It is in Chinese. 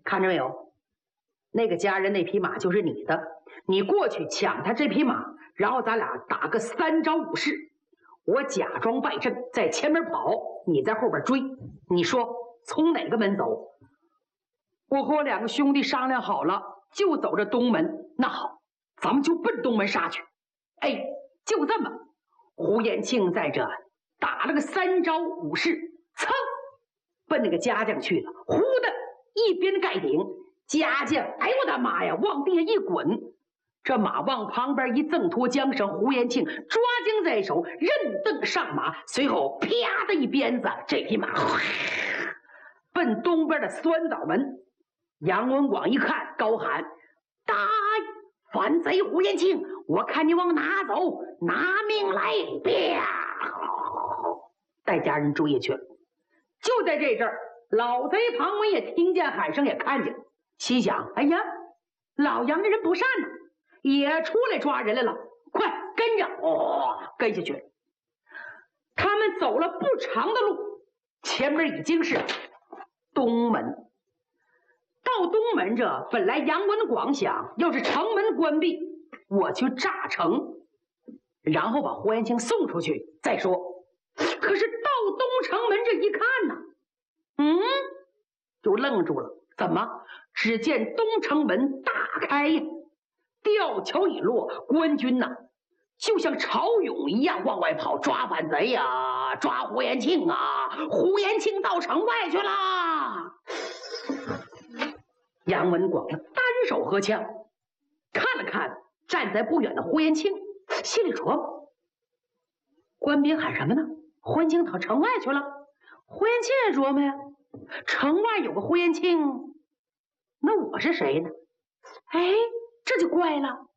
看着没有？那个家人那匹马就是你的，你过去抢他这匹马，然后咱俩打个3招5式。我假装败阵，在前面跑，你在后边追。你说从哪个门走？我和我2个兄弟商量好了，就走这东门。那好，咱们就奔东门杀去。哎，就这么，胡延庆在这打了个3招5式，噌，奔那个家将去了。呼的一边盖顶，家将，哎呦我的妈呀，往地下一滚。这马往旁边一挣脱缰绳，胡延庆抓缰在手，任蹬上马，随后啪的一鞭子，这匹马奔东边的酸枣门。杨文广一看，高喊：“大反贼胡延庆，我看你往哪走，拿命来！”啪，带家人追下去了。就在这阵儿，老贼庞文也听见喊声，也看见了，心想：哎呀，老杨这人不善呐，也出来抓人来了，快跟着！跟下去了。他们走了不长的路，前面已经是东门。到东门这，本来杨文广想，要是城门关闭，我去炸城，然后把胡延庆送出去再说。可是到东城门这一看呢，就愣住了。怎么？只见东城门大开呀，吊桥已落，官军呐，就像潮涌一样往外跑，抓反贼呀，抓胡延庆啊！胡延庆到城外去啦！杨文广单手合枪，看了看站在不远的胡延庆，心里琢磨：官兵喊什么呢？胡延庆跑城外去了。胡延庆也琢磨呀，城外有个胡延庆，那我是谁呢？哎，这就怪了，